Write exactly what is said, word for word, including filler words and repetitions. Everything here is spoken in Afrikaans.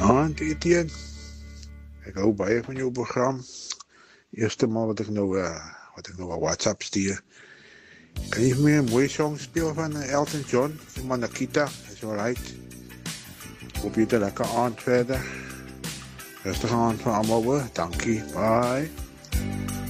Goeienaand, Etienne. Ek hou baie van jou program. Eerste maal wat ek nou, uh, wat ek nou 'n WhatsApp stuur. Kan jy vir my 'n mooi song speel van uh, Elton John? Van Nikita, is alright. Hoop jy 'n lekker aand verder. Rustig aan vir almal hoor. Dankie. Bye.